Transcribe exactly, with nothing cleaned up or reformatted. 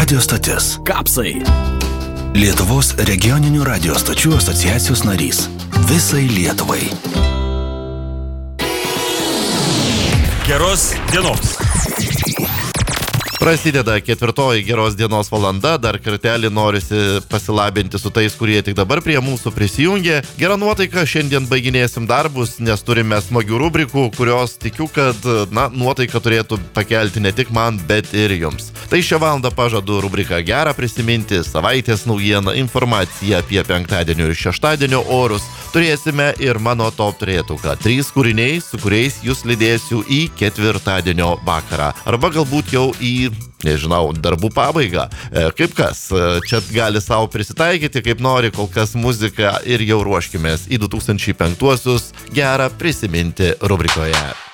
Radio stotis. Kapsai. Lietuvos regioninių radio stočių asociacijos narys. Visai Lietuvai. Geros dienos. Prasideda ketvirtoji geros dienos valanda, dar kartelį norisi pasilabinti su tais, kurie tik dabar prie mūsų prisijungė. Gera nuotaika, šiandien baiginėsim darbus, nes turime smagių rubrikų, kurios tikiu, kad na, nuotaika turėtų pakelti ne tik man, bet ir jums. Tai šią valandą pažadu rubriką gerą prisiminti, savaitės naujieną, informaciją apie penktadienio ir šeštadienio orus. Turėsime ir mano top turėtuką. Trys kūriniai, su kuriais jūs lydėsiu į ketvirtadienio vakarą. Arba galbūt jau į, nežinau, darbų pabaigą. E, kaip kas, čia gali savo prisitaikyti, kaip nori, kol kas muzika ir jau ruoškimės į du tūkstančiai penktuosius gerą prisiminti rubrikoje.